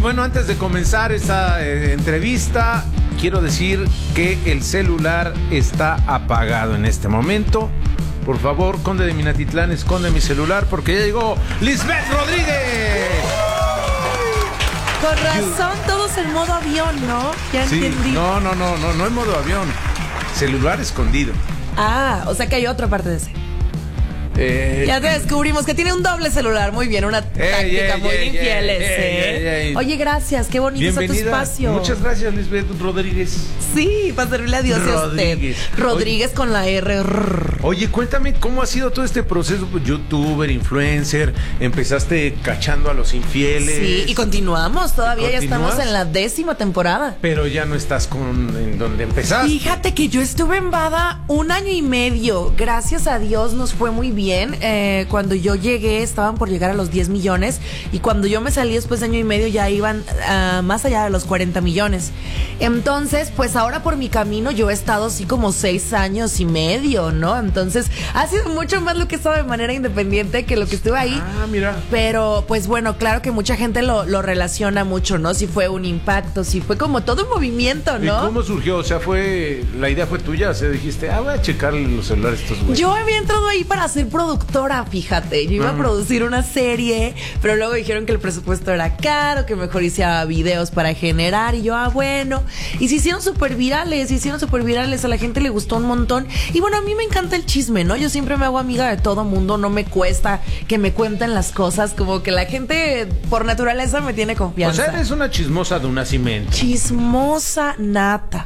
Bueno, antes de comenzar esta entrevista, quiero decir que el celular está apagado en este momento. Por favor, conde de Minatitlán, esconde mi celular porque ya llegó Lisbeth Rodríguez. Con razón, todos en modo avión, ¿no? Ya Sí, entendí. no en modo avión. Celular escondido. Ah, o sea que hay otra parte de ese. Ya te descubrimos que tiene un doble celular. Muy bien, una táctica muy infieles. Oye, gracias, qué bonito está tu espacio. Muchas gracias, Lisbeth Rodríguez. Sí, para servirle a Dios y a usted. Rodríguez con la R. Oye, cuéntame cómo ha sido todo este proceso, youtuber, influencer, empezaste cachando a los infieles. Sí, y continuamos, todavía ya estamos en la 10ª temporada. Pero ya no estás en donde empezaste. Fíjate que yo estuve en Bada 1 año y medio, gracias a Dios nos fue muy bien. Cuando yo llegué estaban por llegar a los 10 millones y cuando yo me salí después de 1 año y medio ya iban más allá de los 40 millones. Entonces, pues ahora por mi camino yo he estado así como 6 años y medio, ¿no? Entonces, ha sido mucho más lo que he estado de manera independiente que lo que estuve ahí. Ah, mira. Pero, pues bueno, claro que mucha gente lo relaciona mucho, ¿no? Si fue un impacto, si fue como todo un movimiento, ¿no? ¿Y cómo surgió? O sea, la idea fue tuya, o sea, dijiste, voy a checar los celulares estos güeyes. Yo había entrado ahí para ser productora, fíjate. Yo iba a producir una serie, pero luego dijeron que el presupuesto era caro, que mejor hiciera videos para generar. Y yo, bueno. Y se hicieron súper virales, a la gente le gustó un montón. Y bueno, a mí me encanta el chisme, ¿no? Yo siempre me hago amiga de todo mundo, no me cuesta que me cuenten las cosas, como que la gente por naturaleza me tiene confianza. O sea, eres una chismosa de un nacimiento. Chismosa nata.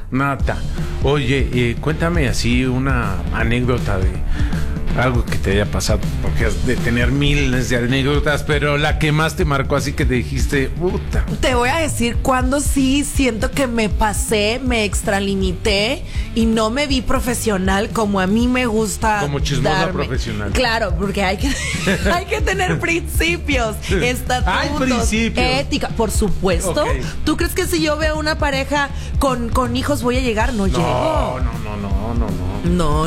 Oye, cuéntame así una anécdota de algo que te haya pasado, porque has de tener miles de anécdotas, pero la que más te marcó así que te dijiste, puta. Te voy a decir cuando sí siento que me pasé, me extralimité y no me vi profesional como a mí me gusta. Como chismosa profesional. Claro, porque hay que tener principios, estatutos, hay principios, ética, por supuesto. Okay. ¿Tú crees que si yo veo una pareja con hijos voy a llegar? No llego. No.